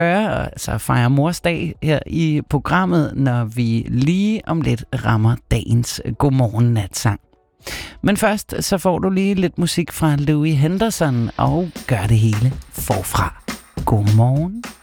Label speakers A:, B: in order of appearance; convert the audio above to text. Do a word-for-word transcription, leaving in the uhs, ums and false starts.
A: altså fejre morsdag her i programmet, når vi lige om lidt rammer dagens godmorgen natsang. Men først så får du lige lidt musik fra Louis Henderson og gør det hele forfra. Godmorgen.